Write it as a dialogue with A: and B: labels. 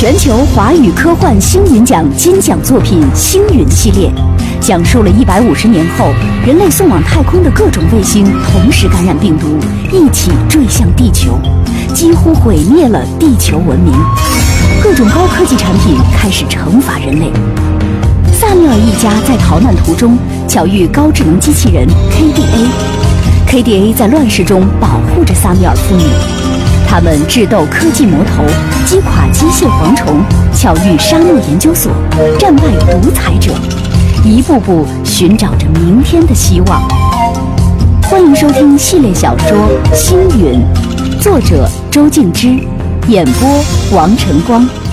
A: 全球华语科幻星云奖金奖作品《星云》系列，讲述了150年后人类送往太空的各种卫星同时感染病毒，一起坠向地球，几乎毁灭了地球文明。各种高科技产品开始惩罚人类。萨缪尔一家在逃难途中巧遇高智能机器人 KDA，KDA 在乱世中保护着萨缪尔父女。他们智斗科技魔头，击垮机械蝗虫，巧遇沙漠研究所，战败独裁者，一步步寻找着明天的希望。欢迎收听系列小说《星云》，作者周静之，演播王晨光。